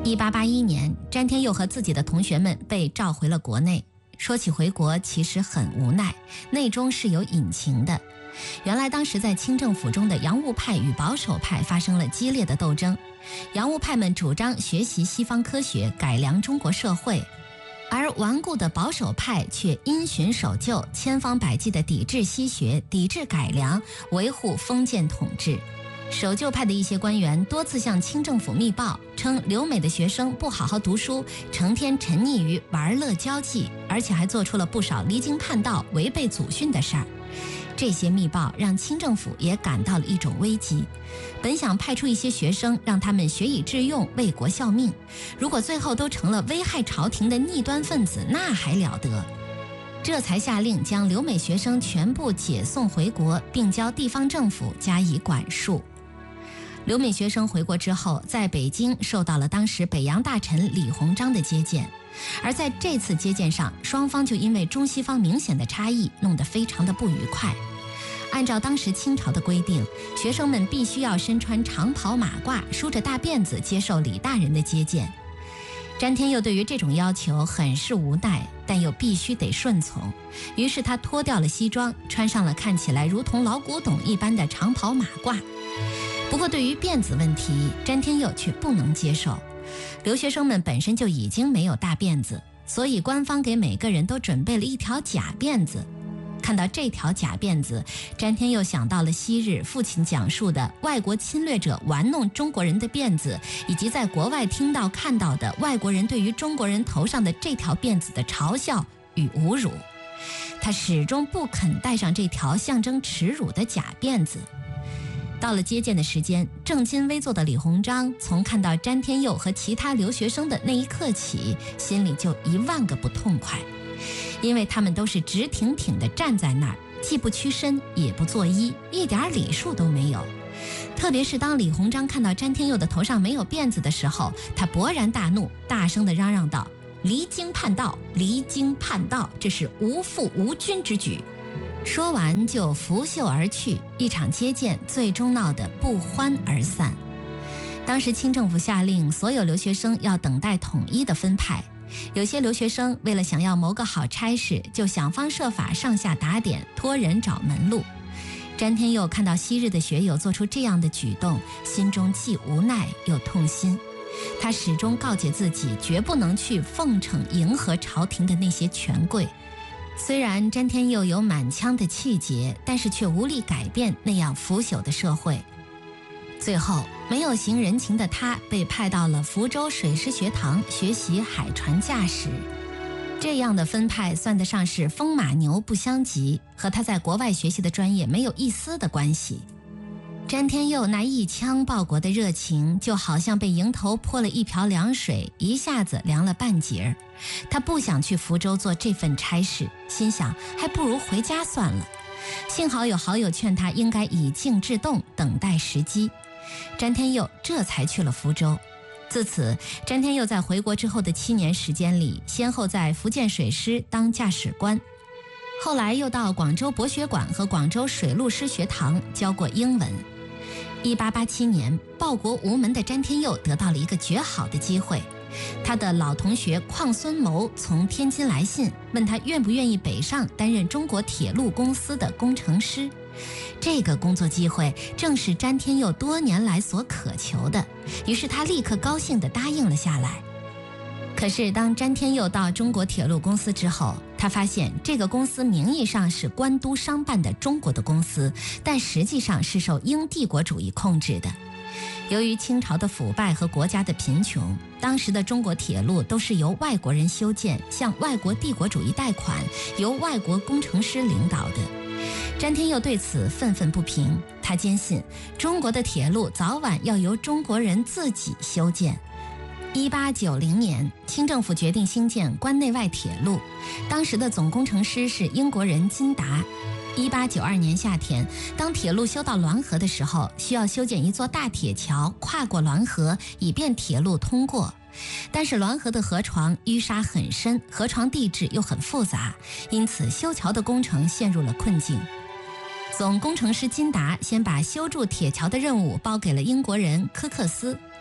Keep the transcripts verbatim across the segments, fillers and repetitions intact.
一八八一年，詹天佑和自己的同学们被召回了国内。说起回国，其实很无奈，内中是有隐情的。原来当时在清政府中的洋务派与保守派发生了激烈的斗争，洋务派们主张学习西方科学，改良中国社会，而顽固的保守派却因循守旧，千方百计地抵制西学，抵制改良，维护封建统治。守旧派的一些官员多次向清政府密报，称留美的学生不好好读书，成天沉溺于玩乐交际，而且还做出了不少离经叛道、违背祖训的事儿。这些密报让清政府也感到了一种危机，本想派出一些学生让他们学以致用，为国效命，如果最后都成了危害朝廷的逆端分子，那还了得。这才下令将留美学生全部解送回国，并交地方政府加以管束。留美学生回国之后，在北京受到了当时北洋大臣李鸿章的接见，而在这次接见上，双方就因为中西方明显的差异弄得非常的不愉快。按照当时清朝的规定，学生们必须要身穿长袍马褂，梳着大辫子接受李大人的接见。詹天佑对于这种要求很是无奈，但又必须得顺从，于是他脱掉了西装，穿上了看起来如同老古董一般的长袍马褂。不过对于辫子问题，詹天佑却不能接受。留学生们本身就已经没有大辫子，所以官方给每个人都准备了一条假辫子。看到这条假辫子，詹天佑想到了昔日父亲讲述的外国侵略者玩弄中国人的辫子，以及在国外听到看到的外国人对于中国人头上的这条辫子的嘲笑与侮辱。他始终不肯戴上这条象征耻辱的假辫子。到了接见的时间，正襟危坐的李鸿章从看到詹天佑和其他留学生的那一刻起，心里就一万个不痛快，因为他们都是直挺挺地站在那儿，既不屈身也不作揖，一点礼数都没有。特别是当李鸿章看到詹天佑的头上没有辫子的时候，他勃然大怒，大声地嚷嚷道：离经叛道，离经叛道，这是无父无君之举。说完就拂袖而去，一场接见最终闹得不欢而散。当时清政府下令所有留学生要等待统一的分派，有些留学生为了想要谋个好差事，就想方设法上下打点，托人找门路。詹天佑看到昔日的学友做出这样的举动，心中既无奈又痛心。他始终告诫自己，绝不能去奉承迎合朝廷的那些权贵。虽然詹天佑有满腔的气节，但是却无力改变那样腐朽的社会。最后，没有行人情的他被派到了福州水师学堂学习海船驾驶。这样的分派算得上是风马牛不相及，和他在国外学习的专业没有一丝的关系。詹天佑那一腔报国的热情，就好像被迎头泼了一瓢凉水，一下子凉了半截儿。他不想去福州做这份差事，心想还不如回家算了。幸好有好友劝他应该以静制动，等待时机。詹天佑这才去了福州。自此，詹天佑在回国之后的七年时间里，先后在福建水师当驾驶官，后来又到广州博学馆和广州水陆师学堂教过英文。一八八七年，报国无门的詹天佑得到了一个绝好的机会。他的老同学邝孙谋从天津来信，问他愿不愿意北上担任中国铁路公司的工程师。这个工作机会正是詹天佑多年来所渴求的，于是他立刻高兴地答应了下来。可是当詹天佑到中国铁路公司之后，他发现这个公司名义上是官督商办的中国的公司，但实际上是受英帝国主义控制的。由于清朝的腐败和国家的贫穷，当时的中国铁路都是由外国人修建，向外国帝国主义贷款，由外国工程师领导的。詹天佑对此愤愤不平，他坚信中国的铁路早晚要由中国人自己修建。一八九零年，清政府决定兴建关内外铁路，当时的总工程师是英国人金达。一八九二年夏天，当铁路修到滦河的时候，需要修建一座大铁桥，跨过滦河，以便铁路通过。但是滦河的河床淤沙很深，河床地质又很复杂，因此修桥的工程陷入了困境。总工程师金达先把修筑铁桥的任务包给了英国人科克斯。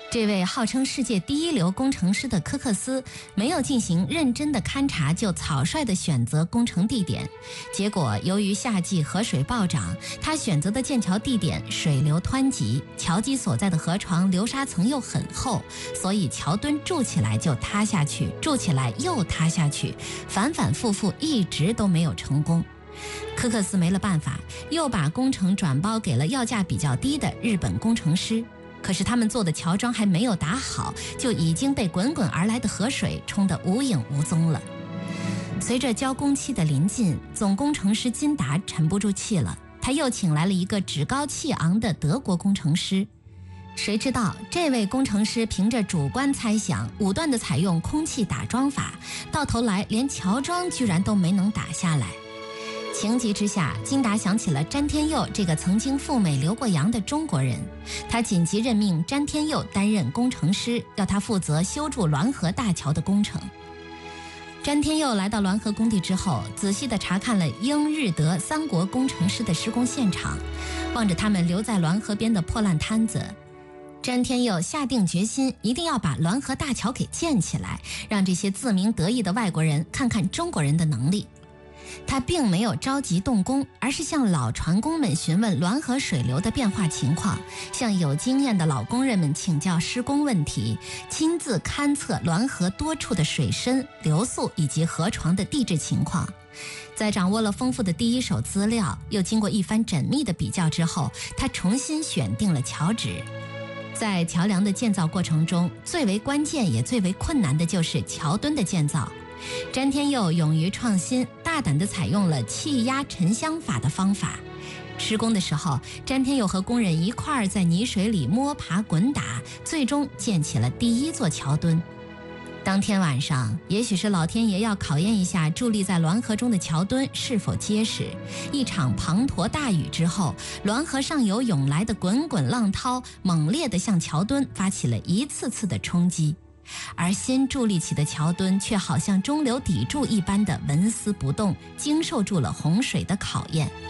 这位号称世界第一流工程师的科克斯没有进行认真的勘察，就草率地选择工程地点。结果由于夏季河水暴涨，他选择的建桥地点水流湍急，桥基所在的河床流沙层又很厚，所以桥墩筑起来就塌下去，筑起来又塌下去，反反复复一直都没有成功。科克斯没了办法，又把工程转包给了要价比较低的日本工程师。可是他们做的桥桩还没有打好，就已经被滚滚而来的河水冲得无影无踪了。随着交工期的临近，总工程师金达沉不住气了，他又请来了一个趾高气昂的德国工程师。谁知道这位工程师凭着主观猜想，武断地采用空气打桩法，到头来连桥桩居然都没能打下来。情急之下，金达想起了詹天佑这个曾经赴美留过洋的中国人，他紧急任命詹天佑担任工程师，要他负责修筑滦河大桥的工程。詹天佑来到滦河工地之后，仔细地查看了英日德三国工程师的施工现场，望着他们留在滦河边的破烂摊子，詹天佑下定决心，一定要把滦河大桥给建起来，让这些自鸣得意的外国人看看中国人的能力。他并没有着急动工，而是向老船工们询问滦河水流的变化情况，向有经验的老工人们请教施工问题，亲自勘测滦河多处的水深、流速以及河床的地质情况。在掌握了丰富的第一手资料，又经过一番缜密的比较之后，他重新选定了桥址。在桥梁的建造过程中，最为关键也最为困难的就是桥墩的建造。詹天佑勇于创新，大胆地采用了气压沉箱法的方法。施工的时候，詹天佑和工人一块儿在泥水里摸爬滚打，最终建起了第一座桥墩。当天晚上，也许是老天爷要考验一下伫立在滦河中的桥墩是否结实，一场滂沱大雨之后，滦河上游涌来的滚滚浪涛猛烈地向桥墩发起了一次次的冲击，而新筑立起的桥墩却好像中流砥柱一般的纹丝不动，经受住了洪水的考验。